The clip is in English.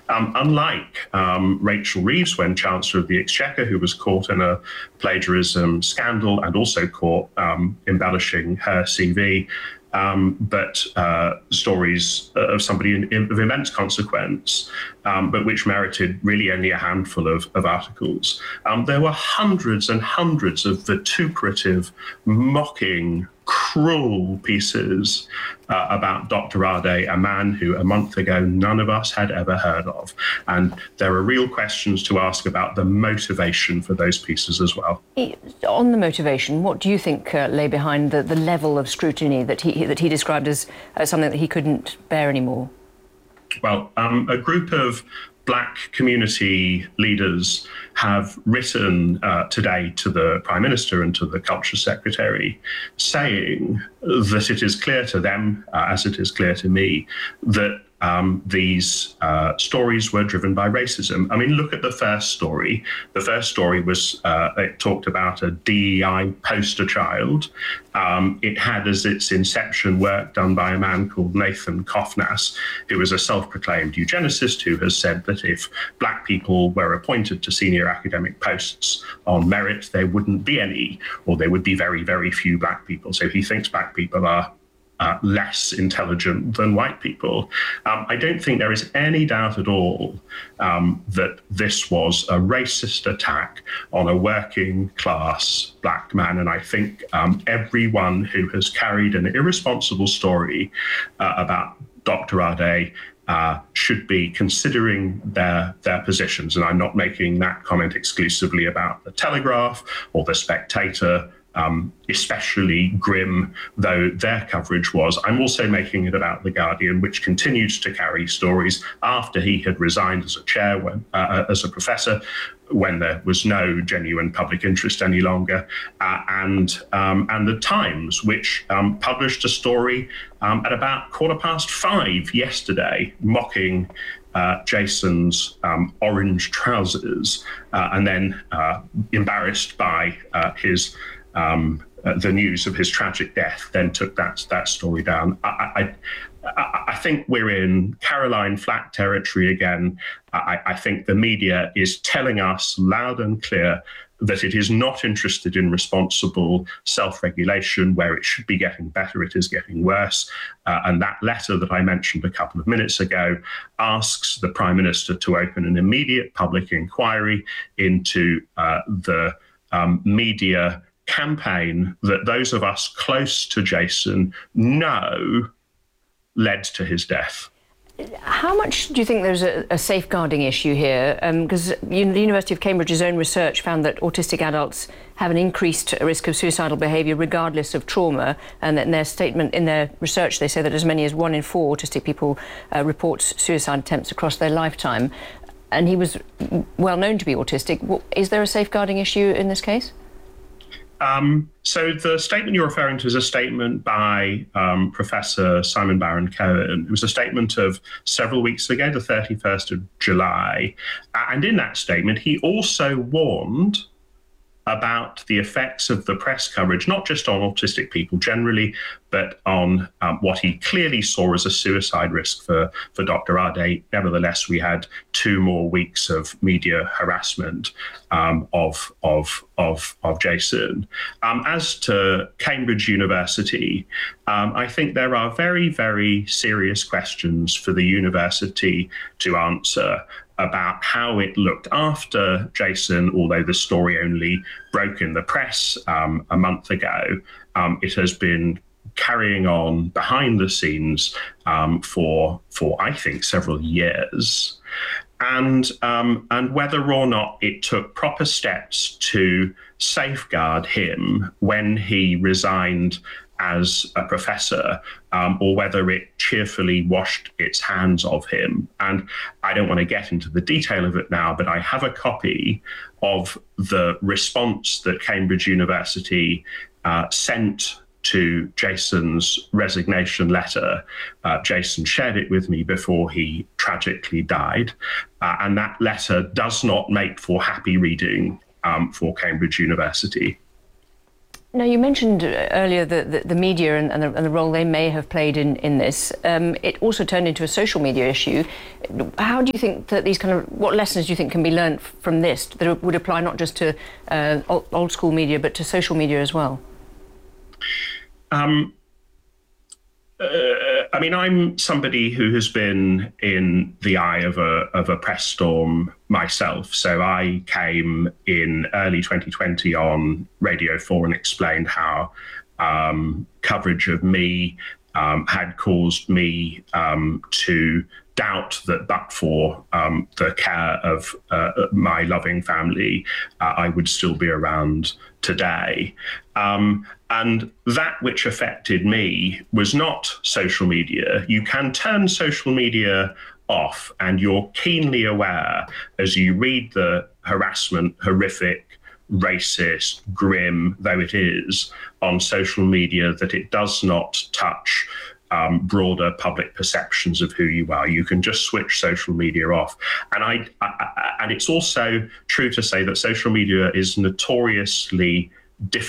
Unlike Rachel Reeves, when Chancellor of the Exchequer, who was caught in a plagiarism scandal and also caught embellishing her CV, but stories of somebody of immense consequence, but which merited really only a handful of articles. There were hundreds and hundreds of vituperative, mocking, cruel pieces about Dr. Ade, a man who a month ago none of us had ever heard of. And there are real questions to ask about the motivation for those pieces as well. On the motivation, what do you think lay behind the level of scrutiny that he described as something that he couldn't bear anymore? Well, a group of Black community leaders have written today to the Prime Minister and to the Culture Secretary, saying that it is clear to them, as it is clear to me, that these stories were driven by racism. I mean, look at the first story. The first story was, it talked about a DEI poster child. It had as its inception work done by a man called Nathan Kofnas, who is a self-proclaimed eugenicist who has said that if Black people were appointed to senior academic posts on merit, there wouldn't be any, or there would be very, very few Black people. So he thinks Black people are less intelligent than white people. I don't think there is any doubt at all that this was a racist attack on a working class Black man. And I think everyone who has carried an irresponsible story about Dr. Ade should be considering their positions. And I'm not making that comment exclusively about the Telegraph or the Spectator, especially grim though their coverage was. I'm also making it about The Guardian, which continues to carry stories after he had resigned as a chair, as a professor, when there was no genuine public interest any longer, and The Times, which published a story at about 5:15 yesterday, mocking Jason's orange trousers, and then embarrassed by the news of his tragic death, then took that story down. I think we're in Caroline Flack territory again. I think the media is telling us loud and clear that it is not interested in responsible self-regulation. Where it should be getting better, it is getting worse. And that letter that I mentioned a couple of minutes ago asks the Prime Minister to open an immediate public inquiry into the media campaign that those of us close to Jason know led to his death. How much do you think there's a safeguarding issue here? Because the University of Cambridge's own research found that autistic adults have an increased risk of suicidal behaviour regardless of trauma, and that in their statement, in their research, they say that as many as 1 in 4 autistic people report suicide attempts across their lifetime. And he was well known to be autistic. Is there a safeguarding issue in this case? So the statement you're referring to is a statement by Professor Simon Baron-Cohen. It was a statement of several weeks ago, the 31st of July. And in that statement, he also warned about the effects of the press coverage, not just on autistic people generally, but on what he clearly saw as a suicide risk for Dr. Ade. Nevertheless, we had 2 more weeks of media harassment of Jason. As to Cambridge University, I think there are very, very serious questions for the university to answer about how it looked after Jason. Although the story only broke in the press a month ago, it has been carrying on behind the scenes for I think several years, and whether or not it took proper steps to safeguard him when he resigned as a professor, or whether it cheerfully washed its hands of him. And I don't want to get into the detail of it now, but I have a copy of the response that Cambridge University sent to Jason's resignation letter. Jason shared it with me before he tragically died. And that letter does not make for happy reading for Cambridge University. Now, you mentioned earlier the media and the role they may have played in this. It also turned into a social media issue. How do you think that what lessons do you think can be learned from this that would apply not just to old school media, but to social media as well? I mean, I'm somebody who has been in the eye of a press storm myself. So I came in early 2020 on Radio 4 and explained how coverage of me had caused me to doubt that but for the care of my loving family, I would still be around today. And that which affected me was not social media. You can turn social media off, and you're keenly aware as you read the harassment, horrific, racist, grim though it is, on social media, that it does not touch broader public perceptions of who you are. You can just switch social media off. And and it's also true to say that social media is notoriously difficult